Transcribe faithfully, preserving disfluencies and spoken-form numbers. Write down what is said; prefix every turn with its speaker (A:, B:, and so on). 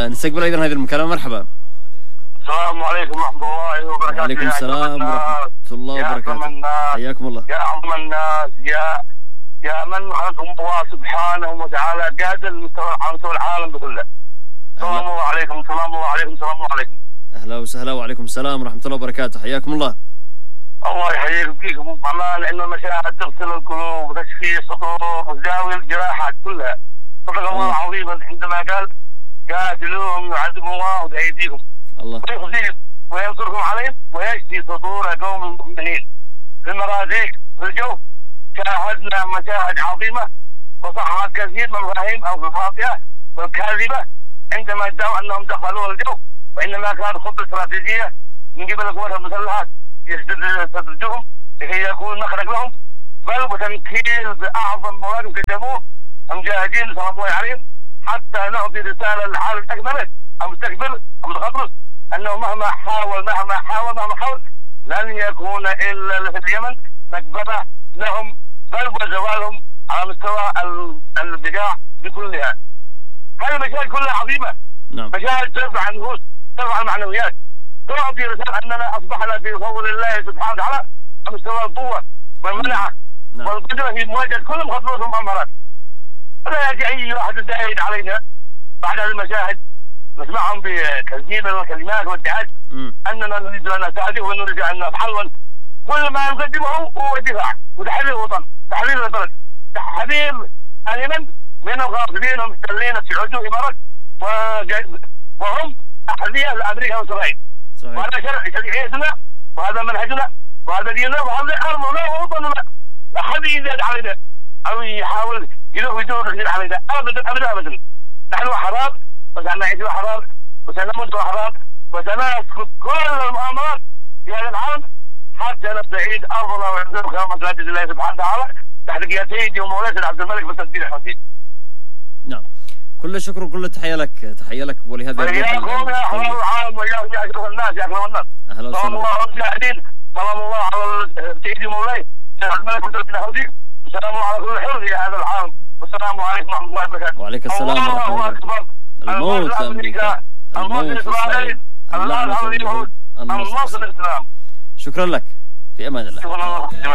A: آه نستقبل ايضا هذه المكالمه. مرحبا.
B: السلام عليكم ورحمه الله وبركاته.
A: وعليكم السلام ورحمه الله وبركاته.
B: حياكم
A: الله.
B: يا عم الناس، يا يا من خلقكم الله سبحانه وتعالى قادر المستوى على مستوى العالم كله. السلام الله عليكم. السلام الله عليكم. السلام الله عليكم.
A: اهلا وسهلا. وعليكم السلام ورحمه الله وبركاته. حياكم الله.
B: الله يحييكم فيكم بأمان، إن المشاهد تغسل القلوب وتشفي الصدور وتداوي الجراحات كلها. صدق الله العظيم عندما قال قاتلوهم يعذب الله بأيديكم
A: الله
B: ويخزيهم وينصركم عليهم ويشفي صدور قوم المؤمنين. في المرازيق في الجو شاهدنا مشاهد عظيمة وصححت كثير من المفاهيم أو الخاطئة والكاذبة عندما ادعوا أنهم دخلوا الجو، وإنما كانت خطة استراتيجية من قبل القوات المسلحة يستدرجهم لكي يكون مخرج لهم، بل وتنكيل بأعظم مواقف قدموه المجاهدين صلى الله عليهم، حتى نعطي رسالة للعالم الأكبر المستكبر المتخطرس أنه مهما حاول مهما حاول مهما حاول لن يكون إلا في اليمن مكبرة لهم، بل وزوالهم على مستوى البقاع بكلها. هذه المشاهد كلها عظيمة.
A: نعم.
B: مشاهد ترفع النفوس، ترفع المعنويات، تعطي رسالة أننا أصبحنا في فضل الله سبحانه وتعالى على مستوى القوة والمنعة
A: نعم.
B: والقدرة في مواجهة كل مخططات المؤامرات. ولا يأتي أي واحد يزايد علينا بعد هذه المشاهد نسمعهم بكثير من الكلمات والادعاءات أننا نريد أن نساعده ونريد أن نفعل. كل ما نقدمه هو الدفاع وتحرير الوطن، تحرير البلد، تحرير اليمن من الغاصبين والمحتلين السعوديين والإمارات وهم أحذية لأمريكا وإسرائيل. وهذا شرع شريعتنا وهذا منهجنا وهذا ديننا وهذا أرضنا ووطننا. أحد يزاد علينا أو يحاول يدور يدور علينا أبدا أبدا أبدا. نحن أحرار وسنعيش أحرار وسنموت أحرار وسنسكت كل المؤامرات في هذا العالم حتى نستعيد أرضنا ونرجع مساجد الله سبحانه وتعالى تحت قيادة سيدي ومولانا عبد الملك بن سلمان الحوثي.
A: نعم. كل الشكر وكل التحية لك، تحية لك ولهذا
B: وإياكم يا أحرار العالم وإياكم يا أشرف الناس يا أكرم الناس.
A: أهلا وسهلا.
B: صلى الله على المجاهدين، صلى الله على سيدي مولاي عبد الملك بن سلمان الحوثي، والسلام على كل حر في هذا العالم، والسلام عليكم ورحمة الله وبركاته.
A: وعليكم السلام ورحمة الله وبركاته. الموت أمريكا، الموت إسرائيل، الله العظيم، النصر الإسلام. شكرا لك، في أمان الله.